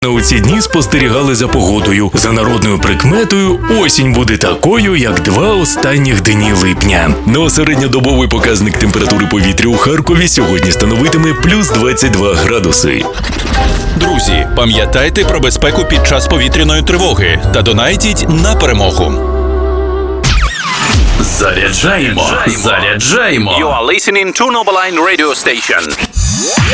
У ці дні спостерігали за погодою. За народною прикметою, осінь буде такою, як 2 останніх дні липня. Ну а середньодобовий показник температури повітря у Харкові сьогодні становитиме плюс 22 градуси. Друзі, пам'ятайте про безпеку під час повітряної тривоги та донайтіть на перемогу. Заряджаємо. You are listening to Novoline Radio Station.